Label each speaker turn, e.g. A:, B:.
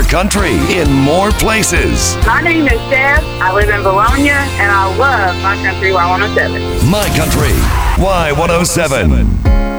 A: country in more places.
B: My name is Steph. I live in Bologna, and I love My Country Y107.
A: My Country Y107.